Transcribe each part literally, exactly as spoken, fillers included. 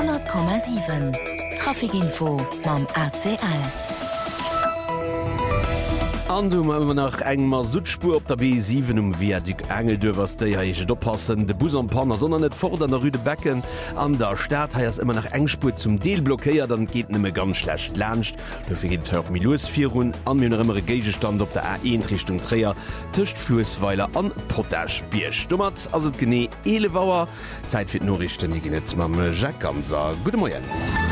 hundert Komma sieben. Trafikinfo mam A C L. An du immer nach engmer Südspur op der B sieben um wie die Engel dövers der ja oppassen de Bus am Panner sondern net vor an der Rüde Becken an der Stadt heiers immer nach Engspur zum Deel blockéiert, dann geht nimme ganz schlecht lcht dufir geht Milos vier run an mir immer Gegestand op der A eins Richtung Träer Tischcht Flussweiler an Potasch Bisch dummert as het gené elevouer Zeit fir Norrichten die net ma Jack Ganser Gute Morgen.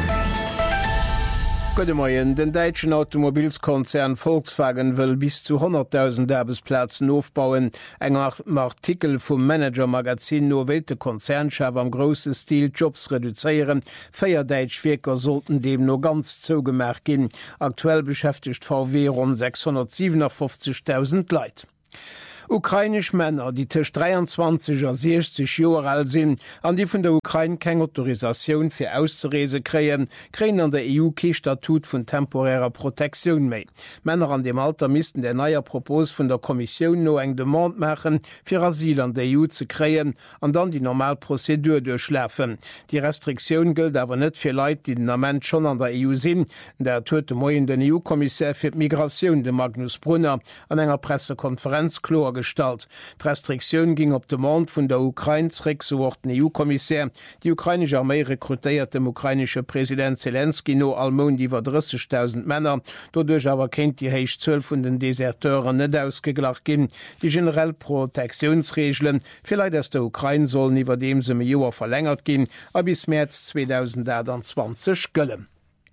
Gute Morgen. Den deutschen Automobilskonzern Volkswagen will bis zu hunderttausend Arbeitsplätze aufbauen. Eng Artikel vom Manager-Magazin no will de Konzernchef am grossen Stil Jobs reduzieren. Vier deutsche Werker sollten dem nur ganz zugemerkt gehen. Aktuell beschäftigt V W rund sechshundertsiebenundfünfzigtausend Leute. Ukrainisch Männer, die tisch dreiundzwanzig a sechzig Jahre alt sind, an die von der Ukraine keine Autorisation für Auszurese kriegen, kriegen an der E U kein Statut von temporärer Protektion mehr. Männer an dem Alter müssten den neuen Propos von der Kommission noch eng Demand machen, für Asyl an der E U zu kriegen und dann die normale Prozedur durchlaufen. Die Restriktion gilt aber nicht für Leute, die den Moment schon an der E U sind. Der tote Morgen den E U-Kommissar für die Migration, de Magnus Brunner, an einer Pressekonferenz klar Gestalt. Die Restriktion ging op dem Mond vun der Ukraine zurück, so wurde E U-Kommissär. Die ukrainische Armee rekrutiert dem ukrainische Präsident Zelensky no allmond iwwer dreißigtausend Männer. Dadurch aber kennt die heich zwölf von den Deserteuren net ausgeglacht gin. Die generell Protektionsregeln vielleicht aus der Ukraine sollen iwwer dem se Joer verlängert gin, a bis März zweitausendzwanzig gëllen.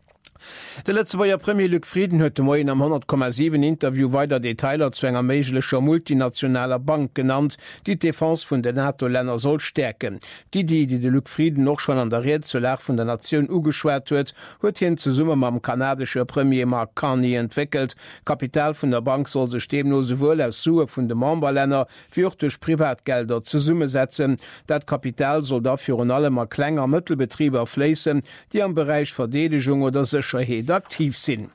De letzte Woier Premier Luc Frieden huet Moien am hundert Komma sieben Interview weiter Detailer zu enger méiglecher multinationaler Bank genannt, die Defense vun den NATO-Länder soll stärken. Die die, die de Luc Frieden noch schon an der Rede zu Lach vun der Nation ugeschwert huet, huet hin zu Summe mam kanadische Premier Mark Carney entwickelt. Kapital vun der Bank soll se stemno sowohl aus Sue vun de Memberländer fir durch Privatgelder zu Summe setzen. Dat Kapital soll dafür an allem klenger Mittelbetrieber flessen, die am Bereich Verteidigung oder Sicherheit aktiv sind.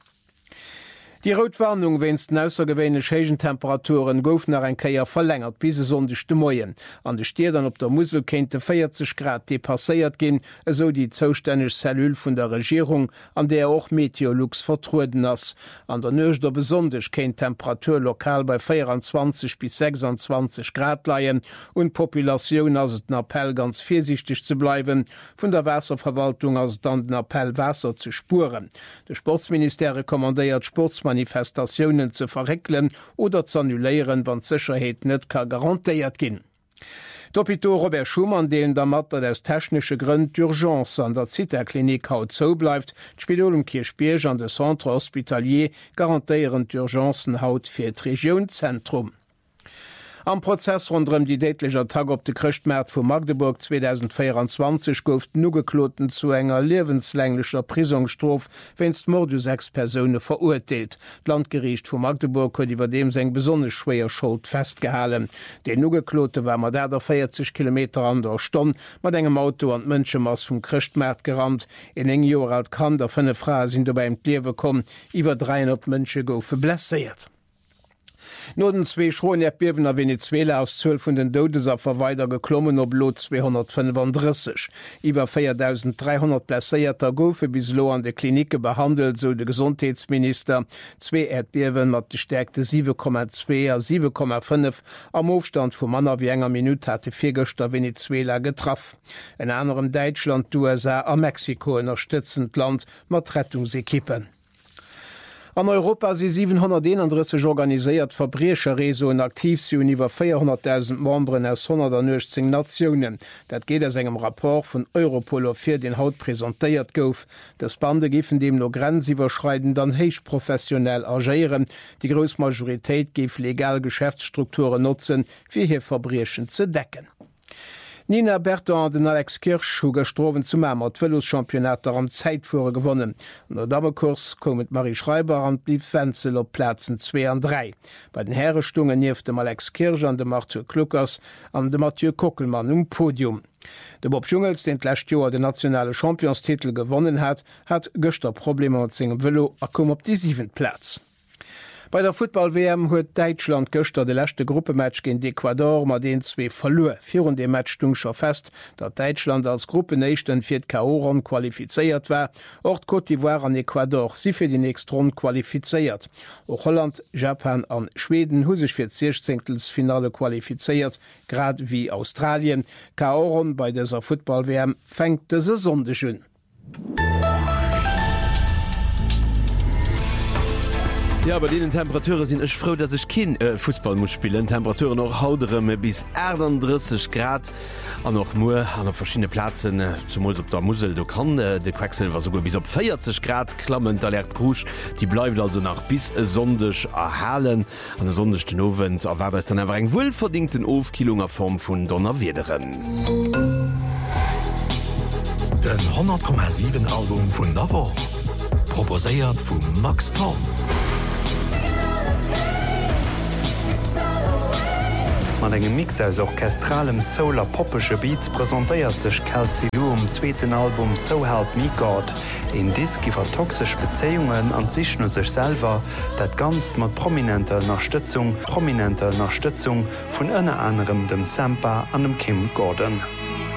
Die Rotwarnung wennst den aussergewöhnlich hohen Temperaturen gouf nach ein Keier verlängert bis sonnigchte Moien. An de Städern op der Musel kennte vierzig Grad depasséiert gin, so die zoustännech Cellul vun der Regierung, an der auch Meteorlux vertruden ass. An der Nöchter besonders kennt Temperatur lokal bei vierundzwanzig bis sechsundzwanzig Grad leiien und Population as den Appell ganz vorsichtig zu bleiben. Von der Wasserverwaltung as dann den Appell Wasser zu spuren. De Sportsministerium kommandiert Sportsmann Manifestationen zu verrecklen oder zu annullieren, wann Sicherheit nicht kann garantiert gehen. D'Hôpital Robert Schumann, den der Matter des technische Grund d'Urgence an der Zitterklinik haut zo bleibt, Spital um Kirchberg an de Centre Hospitalier garantieren d'Urgencen haut fir d Regionzentrum. Am Prozess rundrem die deitlicher Tag op de Christmärt vu Magdeburg zweitausendvierundzwanzig gouft nugekloten zu enger lebenslänglicher Prisonstrof wennst Mordu sechs Personen verurteilt. Landgericht vu Magdeburg huet iwwer dem seg besonders schwer Schuld festgehalen. Den Nugeklote war mat der vierzig Kilometer an der Stunde mat engem Auto an Mënschemass vum Christmärt gerannt. In eng Joer alt kann der fënne Fra sind beim Klewe kom, iwwer dreihundert Mënsche goufe blessiert. No den zwee Schroen Erdbewen Venezuela aus zwölf vun den Dodesaffer weiter geklommen op Lot zweihundertfünfunddreißig. Iwer viertausenddreihundert blesséierter goufe bis lo an de Klinike behandelt, so de Gesundheitsminister. Zwei Erdbewen mat de stärkte sieben Komma zwei a sieben Komma fünf am Aufstand vu Manner wie enger Minute hatte Fegerster Venezuela getraff. En anderem Deutschland, U S A a Mexiko unterstützend Land mat Rettungsekippen. An Europa si siebenhunderteinunddreißig organisiert Verbrecher Resoen aktiv sind iwwer vierhunderttausend Membern aus hundertneunzig Nationen. Dat geht aus engem Rapport von Europol fir den Haut präsentiert gouf. Das Bande giffen dem no grenziwerschreitend an heich professionell agieren. Die Großmajorität gif legal Geschäftsstrukturen nutzen, fir hier Verbrechen zu decken. Nina Bertrand den Alex Kirsch hu gestrowen zu Mammer Twillus-Championater am Zeitfuhre gewonnen. An der Dammekurs kom mit Marie Schreiber an blieb Fenzel op Plätzen zwei an drei. Bei den Herrestungen nief dem Alex Kirsch an dem Arthur Kluckers an dem Mathieu Kockelmann um Podium. De Bob Jungels, den d'lächt Joer den nationale Championstitel gewonnen hat, hat Göster Probleme mat zinggem Velo a kom op die sieben Platz. Bei der Football-W M huet Deutschland gëchter de lächte Gruppematch gin d'Ecuador mat den zwee verloer. Virun de Match stumscher fest, dat Deutschland als Gruppenéchten fir d' K O-Ron qualifizéiert war, ort Côte d'Ivoire an Ecuador si fir die nächst Rund qualifizéiert. Och Holland, Japan an Schweden hu sech fir d'Sechzehnktelsfinale qualifizéiert, grad wie Australien. K O-Ron bei déser Football-W M fängt de se Sonde hun. Ja, bei denen Temperaturen sind ich froh, dass ich kein äh, Fußball muss spielen. Temperaturen noch hauteren bis achtunddreißig Grad an noch nur an verschiedene Plätzen äh, zum auf der Musel du kann äh, der Quecksilber sogar bis auf vierzig Grad klammen da lernt Rouge, die bleibt also nach bis äh, sondisch erhalen an der sondigsten Ofen erwartet es dann einfach einen wohlverdienten Aufkilung Form von Donnerwederen. Den hundert Komma sieben Album von Navo proposéiert von Max Tom. Man engem Mix aus orchestralem Solar poppesche Beats präsentéiert sech Calcilu um zweeten Album So Help Me God. En Disk iwwer toxisch Bezeungen an sich no sech selber, dat ganz mat prominenter Unterstützung, prominenter Unterstützung vun ënner anderem dem Sampa an dem Kim Gordon.